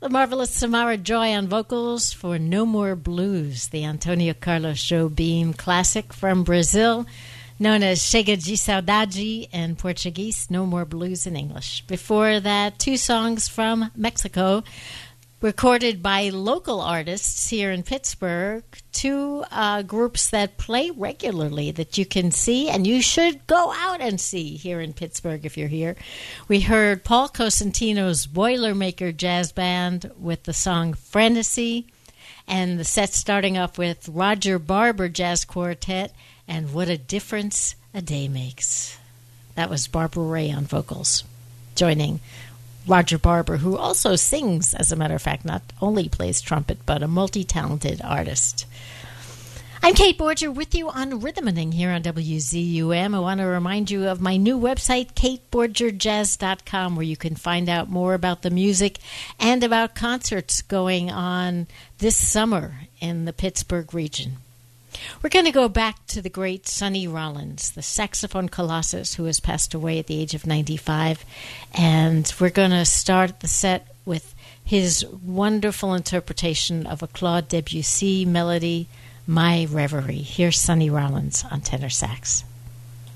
The marvelous Samara Joy on vocals for No More Blues, the Antonio Carlos Jobim classic from Brazil, known as Chega de Saudade in Portuguese, No More Blues in English. Before that, two songs from Mexico, recorded by local artists here in Pittsburgh, two groups that play regularly that you can see, and you should go out and see here in Pittsburgh if you're here. We heard Paul Cosentino's Boilermaker Jazz Band with the song Frenesy, and the set starting off with Roger Barber Jazz Quartet and What a Difference a Day Makes. That was Barbara Ray on vocals, joining Roger Barber, who also sings, as a matter of fact, not only plays trumpet, but a multi-talented artist. I'm Kate Borger with you on Rhythmaning here on WZUM. I want to remind you of my new website, kateborgerjazz.com, where you can find out more about the music and about concerts going on this summer in the Pittsburgh region. We're going to go back to the great Sonny Rollins, the saxophone colossus who has passed away at the age of 95. And we're going to start the set with his wonderful interpretation of a Claude Debussy melody, My Reverie. Here's Sonny Rollins on tenor sax.